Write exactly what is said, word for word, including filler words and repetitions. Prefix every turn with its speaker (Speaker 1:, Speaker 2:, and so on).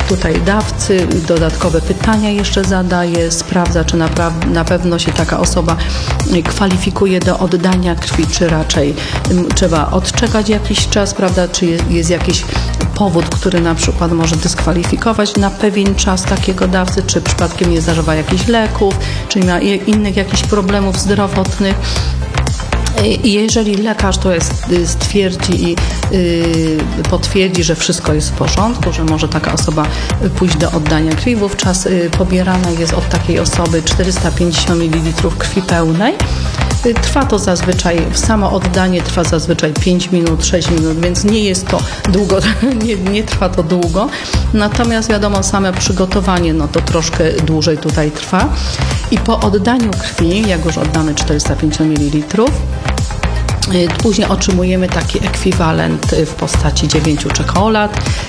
Speaker 1: tutaj dawcy, dodatkowe pytania jeszcze zadaje, sprawdza, czy naprawdę, na pewno się taka osoba kwalifikuje do oddania krwi, czy raczej trzeba odczekać jakiś czas, prawda, czy jest, jest jakiś powód, który na przykład może dyskwalifikować na pewien czas takiego dawcy, czy przypadkiem nie zażywa jakichś leków, czy nie ma innych jakichś problemów zdrowotnych. I jeżeli lekarz to jest, stwierdzi i yy, potwierdzi, że wszystko jest w porządku, że może taka osoba pójść do oddania krwi, wówczas yy, pobierana jest od takiej osoby czterysta pięćdziesiąt mililitrów krwi pełnej. Yy, trwa to zazwyczaj, samo oddanie trwa zazwyczaj pięć minut, sześć minut, więc nie jest to długo, nie, nie trwa to długo. Natomiast wiadomo, same przygotowanie, no to troszkę dłużej tutaj trwa. I po oddaniu krwi, jak już oddamy czterysta pięćdziesiąt mililitrów, później otrzymujemy taki ekwiwalent w postaci dziewięciu czekolad